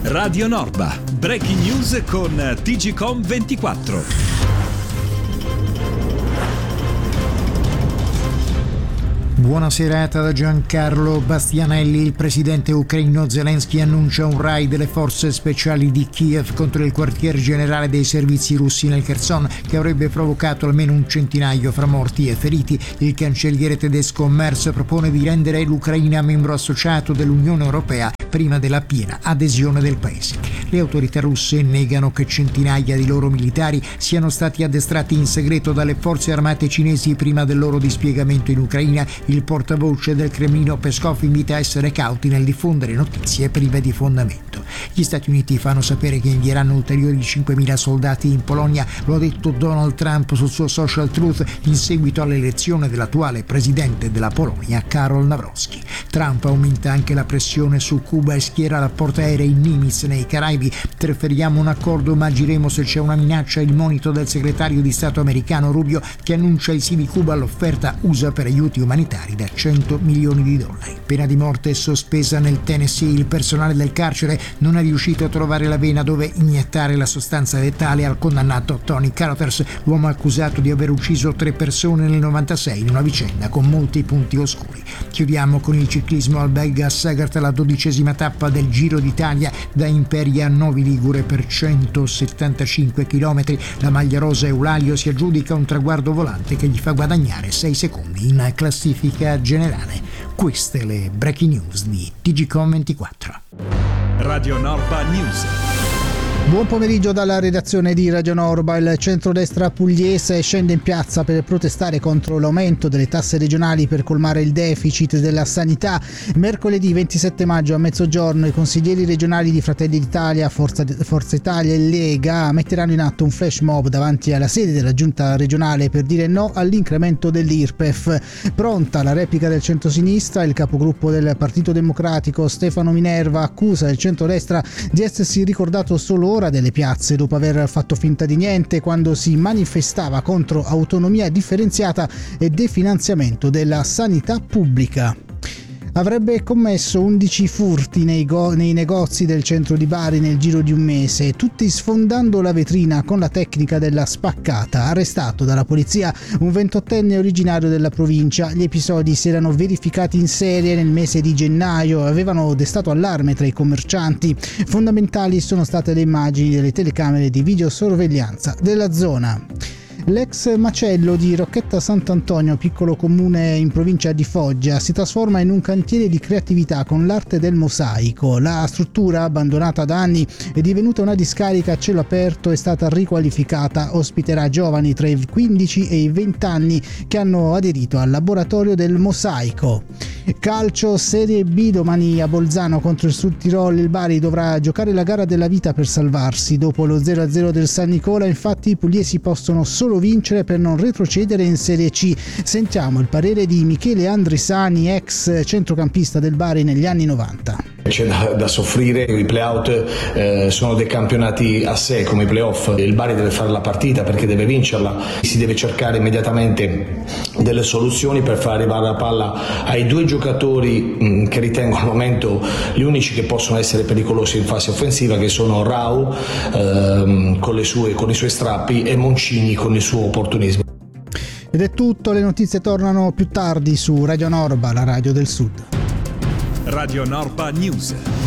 Radio Norba, breaking news con TGcom 24. Buona serata da Giancarlo Bastianelli. Il presidente ucraino Zelensky annuncia un raid delle forze speciali di Kiev contro il quartier generale dei servizi russi nel Kherson, che avrebbe provocato almeno un centinaio fra morti e feriti. Il cancelliere tedesco Merz propone di rendere l'Ucraina membro associato dell'Unione Europea prima della piena adesione del paese. Le autorità russe negano che centinaia di loro militari siano stati addestrati in segreto dalle forze armate cinesi prima del loro dispiegamento in Ucraina. Il portavoce del Cremlino Peskov invita a essere cauti nel diffondere notizie prive di fondamento. Gli Stati Uniti fanno sapere che invieranno ulteriori 5.000 soldati in Polonia, lo ha detto Donald Trump sul suo social Truth in seguito all'elezione dell'attuale presidente della Polonia, Karol Nawrocki. Trump aumenta anche la pressione su Cuba e schiera la portaerei in Nimitz nei Caraibi. Preferiamo un accordo ma agiremo se c'è una minaccia, il monito del segretario di Stato americano Rubio, che annuncia ai sì di Cuba l'offerta USA per aiuti umanitari da $100 milioni. Pena di morte sospesa nel Tennessee. Il personale del carcere non è riuscito a trovare la vena dove iniettare la sostanza letale al condannato Tony Carothers, l'uomo accusato di aver ucciso 3 persone nel 96 in una vicenda con molti punti oscuri. Chiudiamo con il ciclismo al Belga Sagart, la 12ª tappa del Giro d'Italia da Imperia a Novi Ligure per 175 km. La maglia rosa Eulalio si aggiudica un traguardo volante che gli fa guadagnare 6 secondi in classifica generale. Queste le breaking news di TGcom 24. Radio Norba News. Buon pomeriggio dalla redazione di Radio Norba. Il centrodestra pugliese scende in piazza per protestare contro l'aumento delle tasse regionali per colmare il deficit della sanità. Mercoledì 27 maggio a mezzogiorno i consiglieri regionali di Fratelli d'Italia, Forza Italia e Lega metteranno in atto un flash mob davanti alla sede della giunta regionale per dire no all'incremento dell'IRPEF. Pronta la replica del centrosinistra. Il capogruppo del Partito Democratico Stefano Minerva accusa il centrodestra di essersi ricordato solo delle piazze dopo aver fatto finta di niente quando si manifestava contro autonomia differenziata e definanziamento della sanità pubblica. Avrebbe commesso 11 furti nei negozi del centro di Bari nel giro di un mese, tutti sfondando la vetrina con la tecnica della spaccata. Arrestato dalla polizia un 28enne originario della provincia. Gli episodi si erano verificati in serie nel mese di gennaio e avevano destato allarme tra i commercianti. Fondamentali sono state le immagini delle telecamere di videosorveglianza della zona. L'ex macello di Rocchetta Sant'Antonio, piccolo comune in provincia di Foggia, si trasforma in un cantiere di creatività con l'arte del mosaico. La struttura, abbandonata da anni, è divenuta una discarica a cielo aperto, è stata riqualificata, ospiterà giovani tra i 15 e i 20 anni che hanno aderito al laboratorio del mosaico. Calcio Serie B, domani a Bolzano contro il Sud Tirol. Il Bari dovrà giocare la gara della vita per salvarsi. Dopo lo 0-0 del San Nicola, infatti, i pugliesi possono solo vincere per non retrocedere in Serie C. Sentiamo il parere di Michele Andrisani, ex centrocampista del Bari negli anni 90. C'è da soffrire, i play-out sono dei campionati a sé come i play-off. Il Bari deve fare la partita perché deve vincerla, si deve cercare immediatamente delle soluzioni per far arrivare la palla ai 2 giocatori che ritengo al momento gli unici che possono essere pericolosi in fase offensiva, che sono Rau con i suoi strappi e Moncini con il suo opportunismo. Ed è tutto, le notizie tornano più tardi su Radio Norba, la radio del Sud. Radio Norba News.